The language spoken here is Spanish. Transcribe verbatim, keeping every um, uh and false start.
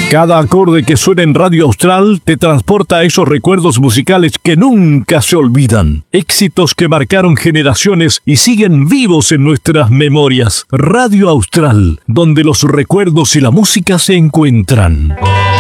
Cada acorde que suena en Radio Austral te transporta a esos recuerdos musicales que nunca se olvidan. Éxitos que marcaron generaciones y siguen vivos en nuestras memorias. Radio Austral, donde los recuerdos y la música se encuentran.